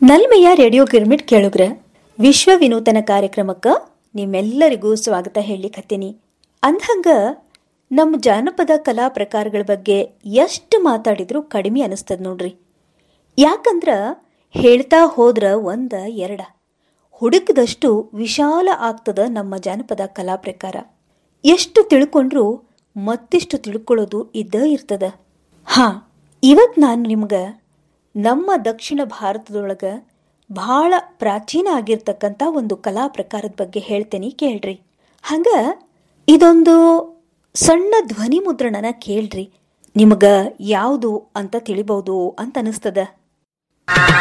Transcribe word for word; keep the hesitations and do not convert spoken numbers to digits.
ನಲ್ಮೆಯ radio girmit ಕೇಳುಗ್ರ ವಿಶ್ವ ವಿನೂತನ ಕಾರ್ಯಕ್ರಮಕ್ಕೆ ನಿಮ್ಮೆಲ್ಲರಿಗೂ ಸ್ವಾಗತ ಹೇಳಿಕತ್ತೀನಿ. ಅಂದ್ಹಂಗ ನಮ್ಮ ಜಾನಪದ ಕಲಾ ಪ್ರಕಾರಗಳ ಬಗ್ಗೆ ಎಷ್ಟು ಮಾತಾಡಿದ್ರೂ ಕಡಿಮೆ ಅನಿಸ್ತದ ನೋಡ್ರಿ. ಯಾಕಂದ್ರ ಹೇಳ್ತಾ ಹೋದ್ರ ಒಂದ ಎರಡ ಹುಡುಕದಷ್ಟು ವಿಶಾಲ ಆಗ್ತದ ನಮ್ಮ ಜಾನಪದ ಕಲಾ ಪ್ರಕಾರ. ಎಷ್ಟು ತಿಳ್ಕೊಂಡ್ರೂ ಮತ್ತಿಷ್ಟು ತಿಳ್ಕೊಳ್ಳೋದು ಇದ್ದ ಇರ್ತದ. ಹಾ, ಇವತ್ತು ನಾನು ನಿಮ್ಗೆ ನಮ್ಮ ದಕ್ಷಿಣ ಭಾರತದೊಳಗೆ ಬಹಳ ಪ್ರಾಚೀನ ಆಗಿರ್ತಕ್ಕಂಥ ಒಂದು ಕಲಾ ಪ್ರಕಾರದ ಬಗ್ಗೆ ಹೇಳ್ತೇನೆ, ಕೇಳ್ರಿ. ಹಂಗ ಇದೊಂದು ಸಣ್ಣ ಧ್ವನಿ ಮುದ್ರಣನ ಕೇಳ್ರಿ, ನಿಮ್ಗ ಯಾವುದು ಅಂತ ತಿಳಿಬಹುದು ಅಂತ ಅನಿಸ್ತದ.